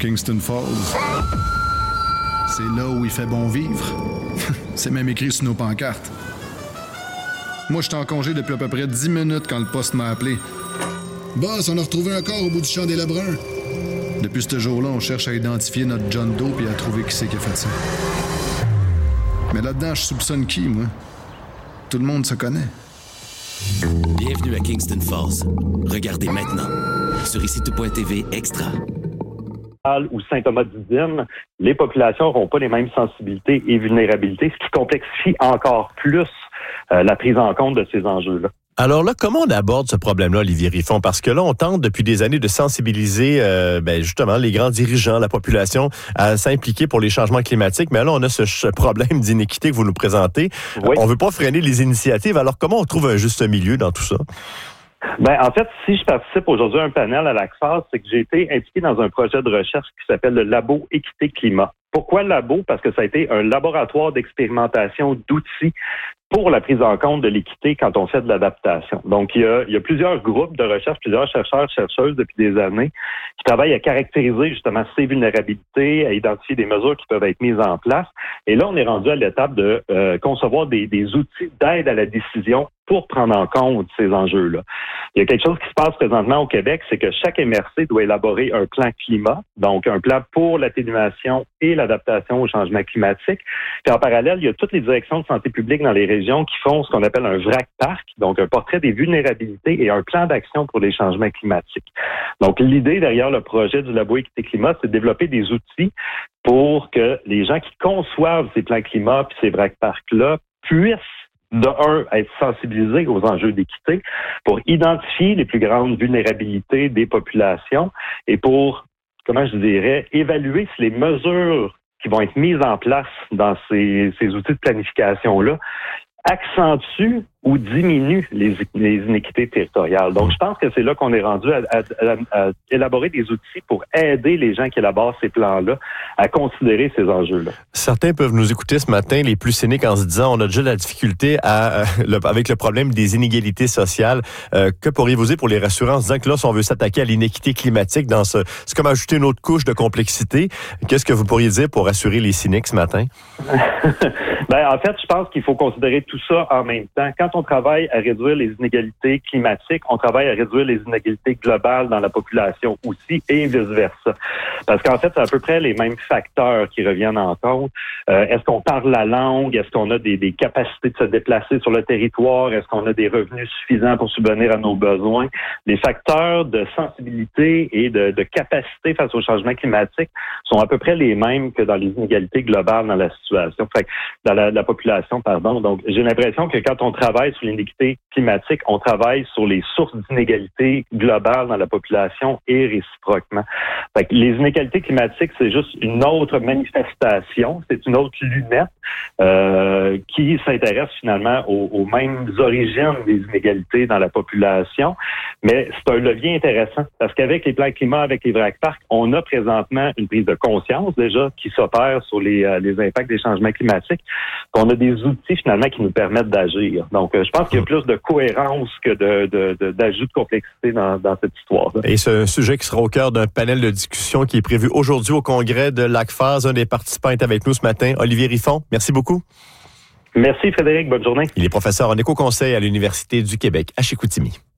Kingston Falls. C'est là où il fait bon vivre. C'est même écrit sur nos pancartes. Moi, j'étais en congé depuis à peu près 10 minutes quand le poste m'a appelé. Boss, on a retrouvé un corps au bout du champ des Lebrun. Depuis ce jour-là, on cherche à identifier notre John Doe et à trouver qui c'est qui a fait ça. Mais là-dedans, je soupçonne qui, moi? Tout le monde se connaît. Bienvenue à Kingston Falls. Regardez maintenant sur ICITO.TV Extra. Ou Saint-Thomas-d'Usine, les populations n'auront pas les mêmes sensibilités et vulnérabilités, ce qui complexifie encore plus la prise en compte de ces enjeux-là. Alors là, comment on aborde ce problème-là, Olivier Riffon? Parce que là, on tente depuis des années de sensibiliser justement les grands dirigeants, la population, à s'impliquer pour les changements climatiques. Mais là, on a ce problème d'inéquité que vous nous présentez. Oui. On veut pas freiner les initiatives. Alors, comment on trouve un juste milieu dans tout ça? En fait, si je participe aujourd'hui à un panel à l'ACFAS, c'est que j'ai été impliqué dans un projet de recherche qui s'appelle le Labo Équité Climat. Pourquoi le labo? Parce que ça a été un laboratoire d'expérimentation d'outils pour la prise en compte de l'équité quand on fait de l'adaptation. Donc, il y a plusieurs groupes de recherche, plusieurs chercheurs, chercheuses depuis des années qui travaillent à caractériser justement ces vulnérabilités, à identifier des mesures qui peuvent être mises en place. Et là, on est rendu à l'étape de concevoir des outils d'aide à la décision pour prendre en compte ces enjeux-là. Il y a quelque chose qui se passe présentement au Québec, c'est que chaque MRC doit élaborer un plan climat, donc un plan pour l'atténuation et l'adaptation au changement climatique. Puis en parallèle, il y a toutes les directions de santé publique dans les régions qui font ce qu'on appelle un VRAC-PARC, donc un portrait des vulnérabilités et un plan d'action pour les changements climatiques. Donc l'idée derrière le projet du Labo Équité Climat, c'est de développer des outils pour que les gens qui conçoivent ces plans climat puis ces VRAC-PARC-là puissent de un, être sensibilisés aux enjeux d'équité pour identifier les plus grandes vulnérabilités des populations et pour, comment je dirais, évaluer si les mesures qui vont être mises en place dans ces outils de planification-là accentuent ou diminuent les inéquités territoriales. Donc, je pense que c'est là qu'on est rendu à élaborer des outils pour aider les gens qui élaborent ces plans-là à considérer ces enjeux-là. Certains peuvent nous écouter ce matin, les plus cyniques, en se disant on a déjà de la difficulté avec le problème des inégalités sociales. Que pourriez-vous dire pour les rassurer en se disant que là, si on veut s'attaquer à l'inéquité climatique, c'est comme ajouter une autre couche de complexité. Qu'est-ce que vous pourriez dire pour rassurer les cyniques ce matin? En fait, je pense qu'il faut considérer tout ça en même temps. Quand on travaille à réduire les inégalités climatiques, on travaille à réduire les inégalités globales dans la population aussi et vice-versa. Parce qu'en fait, c'est à peu près les mêmes facteurs qui reviennent en compte. Est-ce qu'on parle la langue? Est-ce qu'on a des capacités de se déplacer sur le territoire? Est-ce qu'on a des revenus suffisants pour subvenir à nos besoins? Les facteurs de sensibilité et de capacité face au changement climatique sont à peu près les mêmes que dans les inégalités globales dans la situation. Dans la population, pardon. Donc, j'ai l'impression que quand on travaille sur l'inéquité climatique, on travaille sur les sources d'inégalités globales dans la population et réciproquement. Les inégalités climatiques, c'est juste une autre manifestation, c'est une autre lunette qui s'intéresse finalement aux mêmes origines des inégalités dans la population. Mais c'est un levier intéressant parce qu'avec les plans climat, avec les VRAC-PARC, on a présentement une prise de conscience déjà qui s'opère sur les impacts des changements climatiques. On a des outils finalement qui nous permettent d'agir. Donc, je pense qu'il y a plus de cohérence que d'ajout de complexité dans cette histoire-là. Et c'est un sujet qui sera au cœur d'un panel de discussion qui est prévu aujourd'hui au congrès de l'ACFAS. Un des participants est avec nous ce matin, Olivier Riffon. Merci beaucoup. Merci Frédéric, bonne journée. Il est professeur en éco-conseil à l'Université du Québec à Chicoutimi.